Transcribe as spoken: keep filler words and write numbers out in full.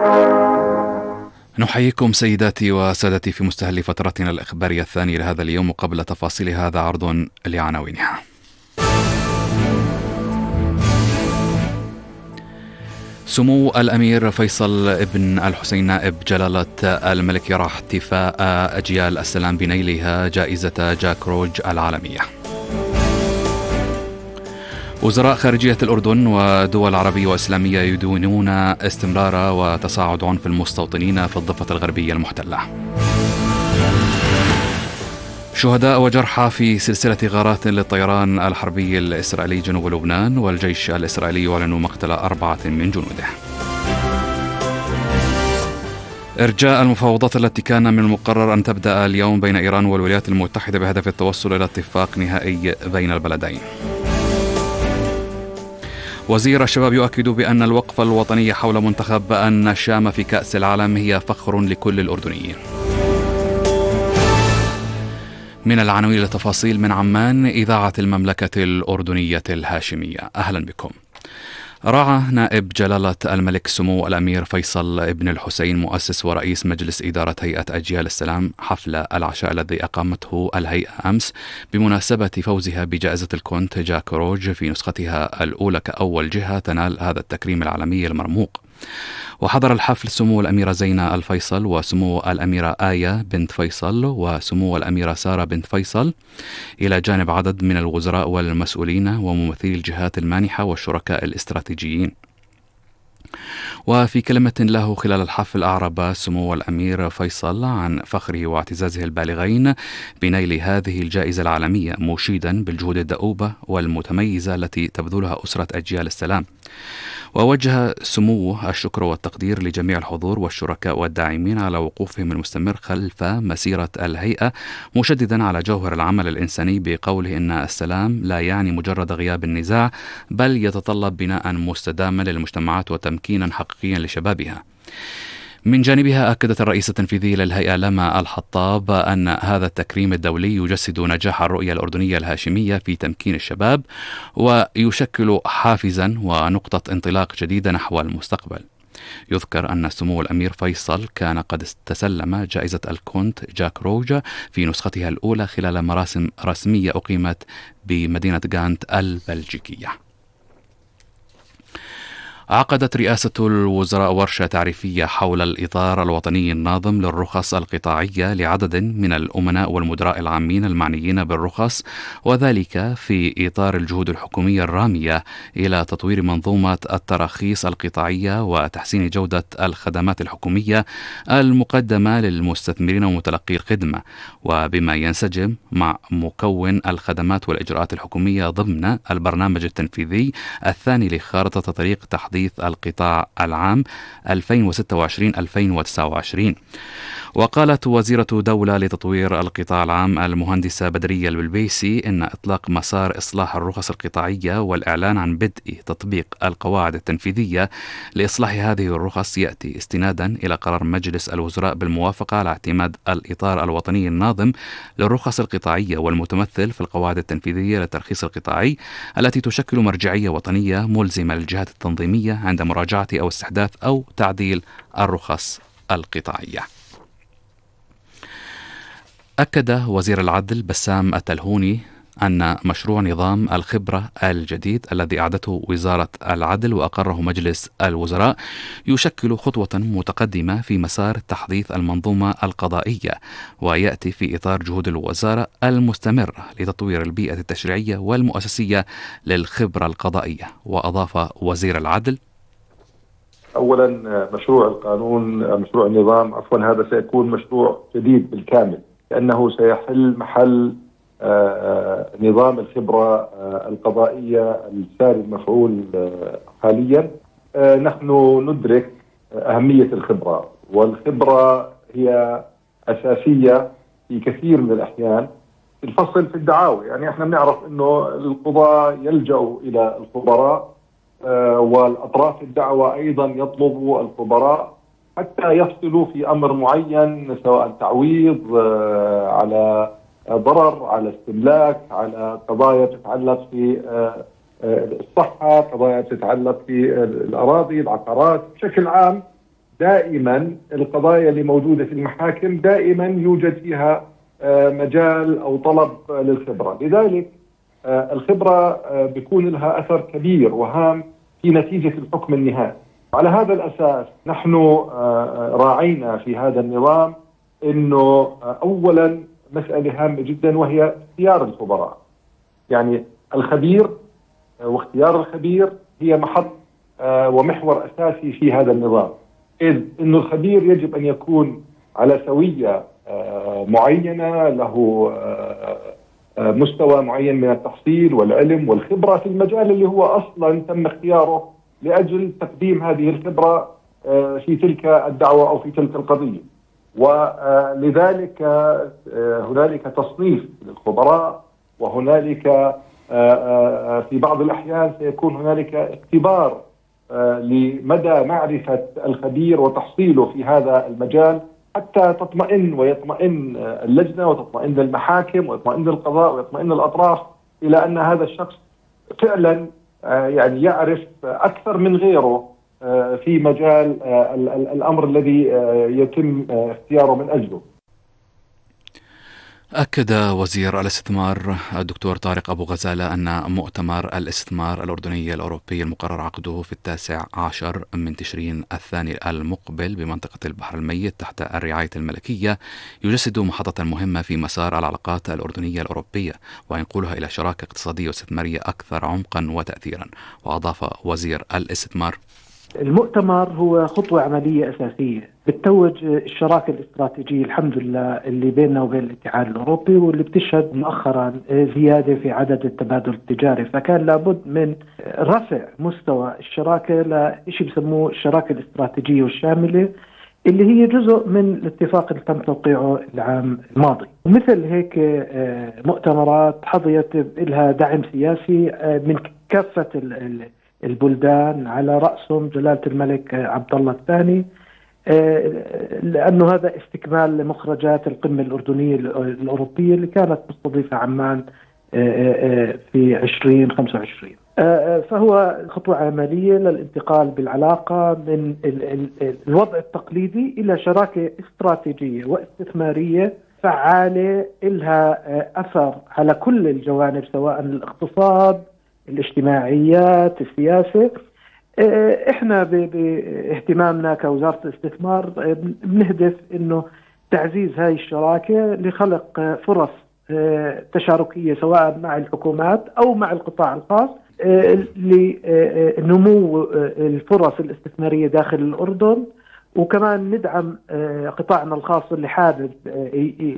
نحييكم سيداتي وسادتي في مستهل فترتنا الإخبارية الثانية لهذا اليوم، وقبل تفاصيل هذا عرض لعناوينها. سمو الأمير فيصل ابن الحسين نائب جلالة الملك يرى احتفاء أجيال السلام بنيلها جائزة جاك روج العالمية. وزراء خارجية الأردن ودول عربية وإسلامية يدونون استمرار وتصاعد عنف المستوطنين في الضفة الغربية المحتلة. شهداء وجرحى في سلسلة غارات للطيران الحربي الإسرائيلي جنوب لبنان، والجيش الإسرائيلي يعلن مقتل أربعة من جنوده. إرجاء المفاوضات التي كان من المقرر أن تبدأ اليوم بين إيران والولايات المتحدة بهدف التوصل إلى اتفاق نهائي بين البلدين. وزير الشباب يؤكد بأن الوقفة الوطنية حول منتخب الشام في كأس العالم هي فخر لكل الأردنيين. من العناوين للتفاصيل من عمان، إذاعة المملكة الأردنية الهاشمية، أهلا بكم. راعى نائب جلالة الملك سمو الأمير فيصل ابن الحسين مؤسس ورئيس مجلس إدارة هيئة أجيال السلام حفل العشاء الذي أقامته الهيئة أمس بمناسبة فوزها بجائزة الكونت جاك روج في نسختها الأولى كأول جهة تنال هذا التكريم العالمي المرموق. وحضر الحفل سمو الأميرة زينة الفيصل وسمو الأميرة آية بنت فيصل وسمو الأميرة سارة بنت فيصل، إلى جانب عدد من الوزراء والمسؤولين وممثلي الجهات المانحة والشركاء الاستراتيجيين. وفي كلمة له خلال الحفل أعرب سمو الأمير فيصل عن فخره واعتزازه البالغين بنيل هذه الجائزة العالمية، مشيدا بالجهود الدؤوبة والمتميزة التي تبذلها أسرة أجيال السلام. ووجه سموه الشكر والتقدير لجميع الحضور والشركاء والداعمين على وقوفهم المستمر خلف مسيرة الهيئة، مشددا على جوهر العمل الإنساني بقوله إن السلام لا يعني مجرد غياب النزاع، بل يتطلب بناء مستداما للمجتمعات وتمكينا حقيقيا لشبابها. من جانبها أكدت الرئيس التنفيذي للهيئة لما الحطاب أن هذا التكريم الدولي يجسد نجاح الرؤية الأردنية الهاشمية في تمكين الشباب، ويشكل حافزا ونقطة انطلاق جديدة نحو المستقبل. يذكر أن سمو الأمير فيصل كان قد تسلم جائزة الكونت جاك روج في نسختها الأولى خلال مراسم رسمية أقيمت بمدينة غانت البلجيكية. عقدت رئاسة الوزراء ورشة تعريفية حول الإطار الوطني الناظم للرخص القطاعية لعدد من الأمناء والمدراء العامين المعنيين بالرخص، وذلك في إطار الجهود الحكومية الرامية إلى تطوير منظومة التراخيص القطاعية وتحسين جودة الخدمات الحكومية المقدمة للمستثمرين ومتلقي الخدمة، وبما ينسجم مع مكون الخدمات والإجراءات الحكومية ضمن البرنامج التنفيذي الثاني لخارطة طريق تحضير القطاع العام ألفين وستة وعشرين ألفين وتسعة وعشرين. وقالت وزيرة دولة لتطوير القطاع العام المهندسة بدرية البلبيسي إن إطلاق مسار إصلاح الرخص القطاعية والإعلان عن بدء تطبيق القواعد التنفيذية لإصلاح هذه الرخص يأتي استنادا إلى قرار مجلس الوزراء بالموافقة على اعتماد الإطار الوطني الناظم للرخص القطاعية والمتمثل في القواعد التنفيذية للترخيص القطاعي التي تشكل مرجعية وطنية ملزمة للجهات التنظيمية عند مراجعة أو استحداث أو تعديل الرخص القطاعية. أكد وزير العدل بسام التلهوني أن مشروع نظام الخبرة الجديد الذي أعدته وزارة العدل وأقره مجلس الوزراء يشكل خطوة متقدمة في مسار تحديث المنظومة القضائية، ويأتي في إطار جهود الوزارة المستمرة لتطوير البيئة التشريعية والمؤسسية للخبرة القضائية. وأضاف وزير العدل: أولا مشروع القانون مشروع النظام عفوا هذا سيكون مشروع جديد بالكامل، لأنه سيحل محل آه نظام الخبرة آه القضائية الساري المفعول آه حاليا. آه نحن ندرك أهمية الخبرة، والخبرة هي أساسية في كثير من الأحيان في الفصل في الدعاوى. يعني احنا بنعرف انه القضاة يلجأوا إلى الخبراء، آه والأطراف الدعوة أيضا يطلبوا الخبراء حتى يفصلوا في أمر معين، سواء تعويض آه على ضرر، على استملاك، على قضايا تتعلق في الصحة، قضايا تتعلق في الأراضي، العقارات بشكل عام. دائما القضايا اللي موجودة في المحاكم دائما يوجد فيها مجال أو طلب للخبرة، لذلك الخبرة بيكون لها أثر كبير وهام في نتيجة الحكم النهائي. على هذا الأساس نحن راعينا في هذا النظام أنه أولا مسألة هامة جدا وهي اختيار الخبراء. يعني الخبير واختيار الخبير هي محط ومحور أساسي في هذا النظام، إذ أن الخبير يجب أن يكون على سوية معينة، له مستوى معين من التحصيل والعلم والخبرة في المجال اللي هو أصلا تم اختياره لأجل تقديم هذه الخبرة في تلك الدعوة أو في تلك القضية. ولذلك هنالك تصنيف للخبراء، وهنالك في بعض الأحيان سيكون هنالك اختبار لمدى معرفة الخبير وتحصيله في هذا المجال، حتى تطمئن ويطمئن اللجنة وتطمئن المحاكم ويطمئن القضاء ويطمئن الأطراف إلى أن هذا الشخص فعلا يعني يعرف أكثر من غيره في مجال الأمر الذي يتم اختياره من أجله. أكد وزير الاستثمار الدكتور طارق أبو غزالة أن مؤتمر الاستثمار الأردني الأوروبي المقرر عقده في التاسع عشر من تشرين الثاني المقبل بمنطقة البحر الميت تحت الرعاية الملكية يجسد محطة مهمة في مسار العلاقات الأردنية الأوروبية وينقلها إلى شراكة اقتصادية واستثمارية أكثر عمقا وتأثيرا. وأضاف وزير الاستثمار: المؤتمر هو خطوة عملية أساسية بتتوج الشراكة الاستراتيجية الحمد لله اللي بيننا وبين الاتحاد الأوروبي، واللي بتشهد مؤخرا زيادة في عدد التبادل التجاري، فكان لابد من رفع مستوى الشراكة لشيء بسموه الشراكة الاستراتيجية والشاملة اللي هي جزء من الاتفاق اللي تم توقيعه العام الماضي. ومثل هيك مؤتمرات حظيت لها دعم سياسي من كافة البلدان على رأسهم جلالة الملك عبد الله الثاني، لأنه هذا استكمال لمخرجات القمة الأردنية الأوروبية اللي كانت مستضيفة عمان في عشرين خمسة وعشرين. فهو خطوة عملية للانتقال بالعلاقة من الوضع التقليدي إلى شراكة استراتيجية واستثمارية فعالة لها أثر على كل الجوانب سواء الاقتصاد، الاجتماعيات، السياسة. احنا باهتمامنا كوزارة الاستثمار بنهدف انه تعزيز هاي الشراكة لخلق فرص تشاركية سواء مع الحكومات او مع القطاع الخاص لنمو الفرص الاستثمارية داخل الأردن، وكمان ندعم قطاعنا الخاص اللي حابب